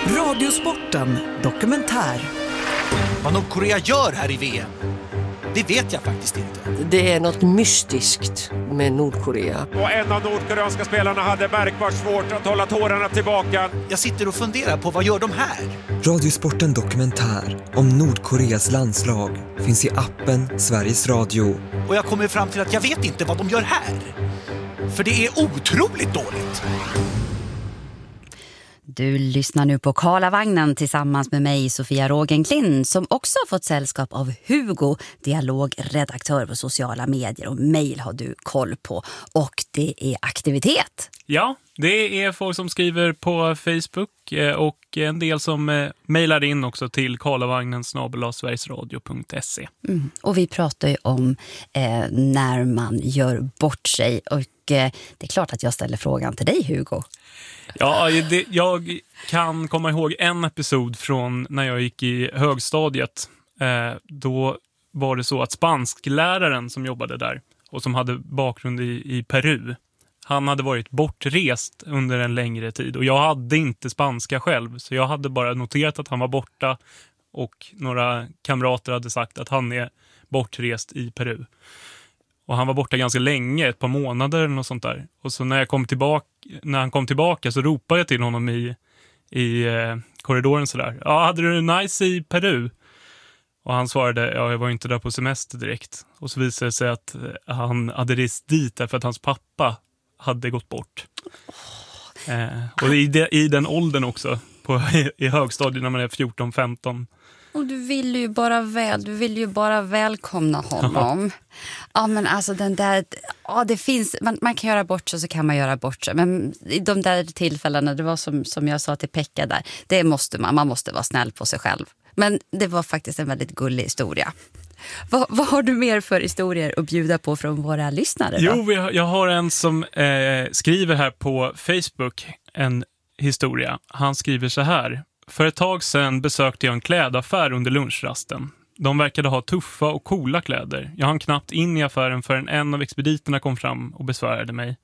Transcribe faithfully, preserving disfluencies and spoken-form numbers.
Radiosporten dokumentär. Vad Nordkorea gör här i V M, det vet jag faktiskt inte. Det är något mystiskt med Nordkorea. Och en av nordkoreanska spelarna hade märkbart svårt att hålla tårarna tillbaka. Jag sitter och funderar på vad gör de här? Radiosporten dokumentär om Nordkoreas landslag finns i appen Sveriges Radio. Och jag kommer fram till att jag vet inte vad de gör här. För det är otroligt dåligt. Du lyssnar nu på Karlavagnen tillsammans med mig, Sofia Rogenklint, som också har fått sällskap av Hugo, dialogredaktör på sociala medier, och mejl har du koll på. Och det är aktivitet. Ja, det är folk som skriver på Facebook och en del som mejlar in också till karlavagnen snabel-a sverigesradio punkt se. Mm. Och vi pratar ju om eh, när man gör bort sig, och eh, det är klart att jag ställer frågan till dig, Hugo. Ja, det, jag kan komma ihåg en episod från när jag gick i högstadiet. Eh, då var det så att spanskläraren som jobbade där och som hade bakgrund i, i Peru, han hade varit bortrest under en längre tid. Och jag hade inte spanska själv, så jag hade bara noterat att han var borta. Och några kamrater hade sagt att han är bortrest i Peru. Och han var borta ganska länge, ett par månader eller något sånt där. Och så när, jag kom tillbaka, när han kom tillbaka så ropade jag till honom i, i eh, korridoren sådär. Ja, hade du nice i Peru? Och han svarade, ja, jag var inte där på semester direkt. Och så visade det sig att han hade rest dit därför att hans pappa hade gått bort. Eh, och i, de, i den åldern också, på, i, i högstadiet när man är fjorton femton. Och du vill ju bara väl, du vill ju bara välkomna honom. Ja, men alltså den där, ja, det finns, man, man kan göra bort sig, så kan man göra bort sig. Men i de där tillfällena, det var som, som jag sa till Pekka där, det måste man, man måste vara snäll på sig själv. Men det var faktiskt en väldigt gullig historia. Vad, vad har du mer för historier att bjuda på från våra lyssnare då? Jo, jag har en som eh, skriver här på Facebook en historia. Han skriver så här. För ett tag sedan besökte jag en klädaffär under lunchrasten. De verkade ha tuffa och coola kläder. Jag hann knappt in i affären förrän en av expediterna kom fram och besvärade mig.